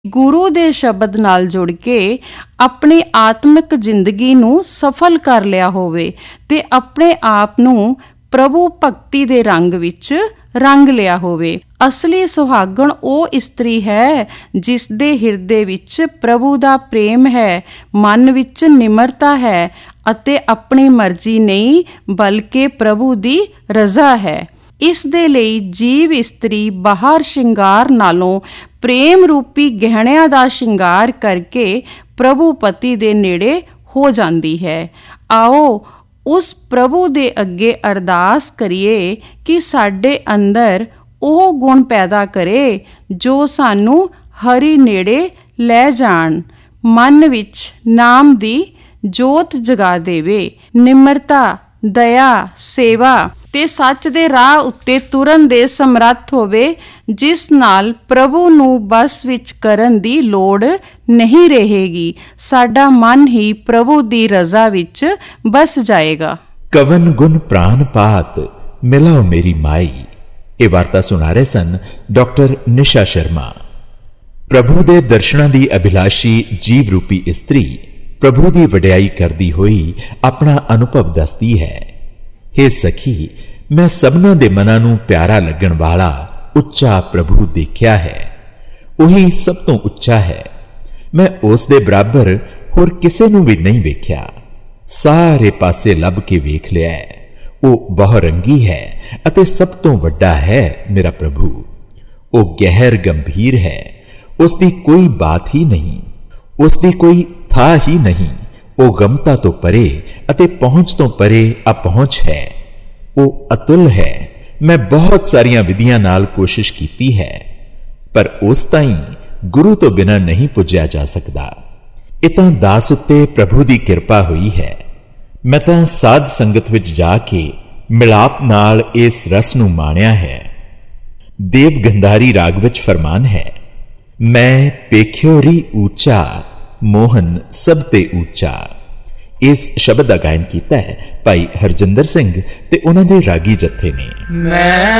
ਗੁਰੂ ਦੇ ਸ਼ਬਦ ਨਾਲ ਜੁੜ ਕੇ ਆਪਣੀ ਆਤਮਿਕ ਜ਼ਿੰਦਗੀ ਨੂੰ ਸਫਲ ਕਰ ਲਿਆ ਹੋਵੇ ਤੇ ਆਪਣੇ ਆਪ ਨੂੰ ਪ੍ਰਭੂ ਭਗਤੀ ਦੇ ਰੰਗ ਵਿੱਚ ਰੰਗ ਲਿਆ ਹੋਵੇ। ਅਸਲੀ ਸੁਹਾਗਣ ਉਹ ਇਸਤਰੀ ਹੈ ਜਿਸ ਦੇ ਹਿਰਦੇ ਵਿੱਚ ਪ੍ਰਭੂ ਦਾ ਪ੍ਰੇਮ ਹੈ, ਮਨ ਵਿੱਚ ਨਿਮਰਤਾ ਹੈ ਅਤੇ ਆਪਣੀ ਮਰਜ਼ੀ ਨਹੀਂ ਬਲਕਿ ਪ੍ਰਭੂ ਦੀ ਰਜ਼ਾ ਹੈ। ਇਸ ਦੇ ਲਈ ਜੀਵ ਇਸਤਰੀ ਬਾਹਰ ਸ਼ਿੰਗਾਰ ਨਾਲੋਂ ਪ੍ਰੇਮ ਰੂਪੀ ਗਹਿਣਿਆਂ ਦਾ ਸ਼ਿੰਗਾਰ ਕਰਕੇ ਪ੍ਰਭੂ ਪਤੀ ਦੇ ਨੇੜੇ ਹੋ ਜਾਂਦੀ ਹੈ। ਆਓ ਉਸ ਪ੍ਰਭੂ ਦੇ ਅੱਗੇ ਅਰਦਾਸ ਕਰੀਏ ਕਿ ਸਾਡੇ ਅੰਦਰ ਉਹ ਗੁਣ ਪੈਦਾ ਕਰੇ ਜੋ ਸਾਨੂੰ ਹਰੀ ਨੇੜੇ ਲੈ ਜਾਣ, ਮਨ ਵਿੱਚ ਨਾਮ ਦੀ ਜੋਤ ਜਗਾ ਦੇਵੇ, ਨਿਮਰਤਾ, ਦਇਆ, ਸੇਵਾ ਤੇ ਸੱਚ ਦੇ ਰਾਹ ਉੱਤੇ ਤੁਰਨ ਦੇ ਸਮਰੱਥ ਹੋਵੇ, ਜਿਸ ਨਾਲ ਪ੍ਰਭੂ ਨੂੰ ਬਸ ਵਿੱਚ ਕਰਨ ਦੀ ਲੋੜ ਨਹੀਂ ਰਹੇਗੀ। ਸਾਡਾ ਮਨ ਹੀ ਪ੍ਰਭੂ ਦੀ ਰਜ਼ਾ ਵਿੱਚ ਬਸ ਜਾਏਗਾ। ਕਵਨ ਗੁਣ ਪ੍ਰਾਨ ਪਾਤ ਮਿਲਾਓ ਮੇਰੀ ਮਾਈ। ਇਹ ਵਾਰਤਾ ਸੁਣਾ ਰਹੇ ਸਨ ਡਾਕਟਰ ਨਿਸ਼ਾ ਸ਼ਰਮਾ। ਪ੍ਰਭੂ ਦੇ ਦਰਸ਼ਨਾਂ ਦੀ ਅਭਿਲਾਸ਼ੀ ਜੀਵ ਰੂਪੀ ਇਸਤਰੀ ਪ੍ਰਭੂ ਦੀ ਵਡਿਆਈ ਕਰਦੀ ਹੋਈ ਆਪਣਾ ਅਨੁਭਵ ਦੱਸਦੀ ਹੈ। हे ਸਖੀ, ਮੈਂ ਸਭਨਾਂ ਦੇ ਮਨਾਂ ਨੂੰ ਪਿਆਰਾ ਲੱਗਣ ਵਾਲਾ ਉੱਚਾ ਪ੍ਰਭੂ ਦੇਖਿਆ ਹੈ। ਉਹੀ ਸਭ ਤੋਂ ਉੱਚਾ ਹੈ। ਮੈਂ ਉਸ ਦੇ ਬਰਾਬਰ ਹੋਰ ਕਿਸੇ ਨੂੰ ਵੀ ਨਹੀਂ ਵੇਖਿਆ। ਸਾਰੇ ਪਾਸੇ ਲੱਭ ਕੇ ਵੇਖ ਲਿਆ। ਉਹ ਬਹੁਰੰਗੀ ਹੈ ਅਤੇ ਸਭ ਤੋਂ ਵੱਡਾ ਹੈ ਮੇਰਾ ਪ੍ਰਭੂ। ਉਹ ਗਹਿਰ ਗੰਭੀਰ ਹੈ। ਉਸ ਦੀ ਕੋਈ ਬਾਤ ਹੀ ਨਹੀਂ, ਉਸ ਦੀ ਕੋਈ ਥਾਂ ਹੀ ਨਹੀਂ। ਉਹ ਗਮਤਾ ਤੋਂ ਪਰੇ ਅਤੇ ਪਹੁੰਚ ਤੋਂ ਪਰੇ ਅਪਹੁੰਚ ਹੈ। ਉਹ ਅਤੁੱਲ ਹੈ। ਮੈਂ ਬਹੁਤ ਸਾਰੀਆਂ ਵਿਧੀਆਂ ਨਾਲ ਕੋਸ਼ਿਸ਼ ਕੀਤੀ ਹੈ, ਪਰ ਉਸ ਤਾਈਂ ਗੁਰੂ ਤੋਂ ਬਿਨਾਂ ਨਹੀਂ ਪੁੱਜਿਆ ਜਾ ਸਕਦਾ। ਇਹ ਤਾਂ ਦਾਸ ਉੱਤੇ ਪ੍ਰਭੂ ਦੀ ਕਿਰਪਾ ਹੋਈ ਹੈ। ਮੈਂ ਤਾਂ ਸਾਧ ਸੰਗਤ ਵਿੱਚ ਜਾ ਕੇ ਮਿਲਾਪ ਨਾਲ ਇਸ ਰਸ ਨੂੰ ਮਾਣਿਆ ਹੈ। ਦੇਵ ਗੰਧਾਰੀ ਰਾਗ ਵਿੱਚ ਫਰਮਾਨ ਹੈ, ਮੈਂ ਪੇਖਿਓ ਰੀ ਉੱਚਾ ਮੋਹਨ ਸਭ ਤੇ ਉੱਚਾ। ਇਸ ਸ਼ਬਦ ਦਾ ਗਾਇਨ ਕੀਤਾ ਹੈ ਭਾਈ ਹਰਜਿੰਦਰ ਸਿੰਘ ਤੇ ਉਹਨਾਂ ਦੇ ਰਾਗੀ ਜੱਥੇ ਨੇ। ਮੈਂ